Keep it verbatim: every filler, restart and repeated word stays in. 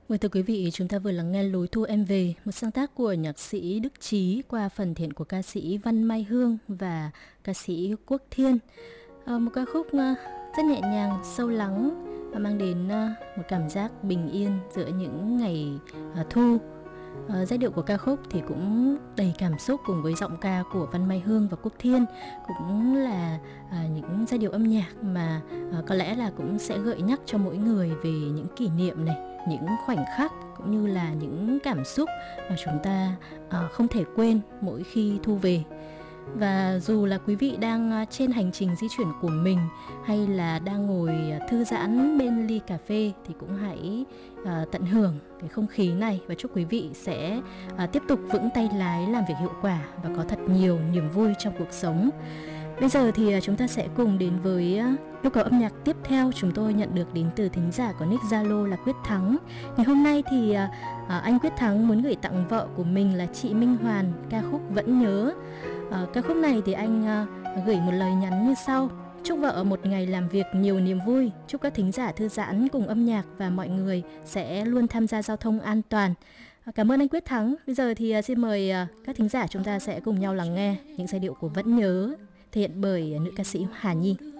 Vâng, thưa quý vị, chúng ta vừa lắng nghe Lối Thu Em Về, một sáng tác của nhạc sĩ Đức Chí qua phần thiện của ca sĩ Văn Mai Hương và ca sĩ Quốc Thiên. À, một ca khúc uh, rất nhẹ nhàng, sâu lắng và mang đến uh, một cảm giác bình yên giữa những ngày uh, thu. Uh, giai điệu của ca khúc thì cũng đầy cảm xúc cùng với giọng ca của Văn Mai Hương và Quốc Thiên, cũng là uh, những giai điệu âm nhạc mà uh, có lẽ là cũng sẽ gợi nhắc cho mỗi người về những kỷ niệm này, những khoảnh khắc cũng như là những cảm xúc mà chúng ta uh, không thể quên mỗi khi thu về. Và dù là quý vị đang trên hành trình di chuyển của mình hay là đang ngồi thư giãn bên ly cà phê thì cũng hãy uh, tận hưởng cái không khí này và chúc quý vị sẽ uh, tiếp tục vững tay lái, làm việc hiệu quả và có thật nhiều niềm vui trong cuộc sống. Bây giờ thì chúng ta sẽ cùng đến với yêu cầu âm nhạc tiếp theo chúng tôi nhận được đến từ thính giả có nick Zalo là Quyết Thắng. Ngày hôm nay thì à, anh Quyết Thắng muốn gửi tặng vợ của mình là chị Minh Hoàn ca khúc Vẫn Nhớ. À, ca khúc này thì anh à, gửi một lời nhắn như sau: chúc vợ một ngày làm việc nhiều niềm vui, chúc các thính giả thư giãn cùng âm nhạc và mọi người sẽ luôn tham gia giao thông an toàn. À, cảm ơn anh Quyết Thắng. Bây giờ thì à, xin mời à, các thính giả chúng ta sẽ cùng nhau lắng nghe những giai điệu của Vẫn Nhớ thể hiện bởi nữ ca sĩ Hà Nhi.